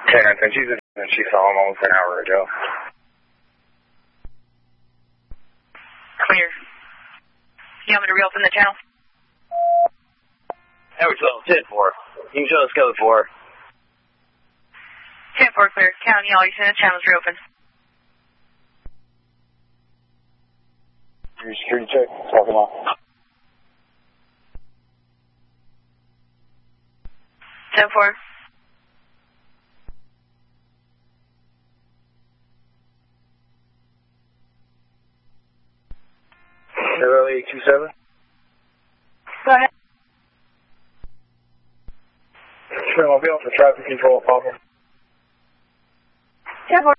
10-10, she's and she saw him almost an hour ago. Clear. You want me to reopen the channel? Edward 12, 10-4. You can show us code 4. 10-4 clear. County, all you send the channel's reopened. Your security check, talk him off. 10-4. Hello, 827. Go ahead. Sure, I'll be on for traffic control problem. 10-4.